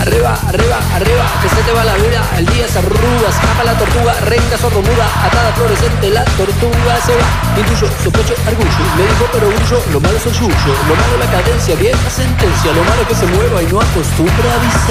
Arriba, arriba, arriba, que se te va la vida. El día se arruga, escapa la tortuga, recta, sordomuda, atada, fluorescente, la tortuga se va. Intuyo, sospecho, argullo, me dijo pero grullo, lo malo es el yuyo, lo malo la cadencia, vieja sentencia, lo malo es que se mueva y no acostumbra a avisar.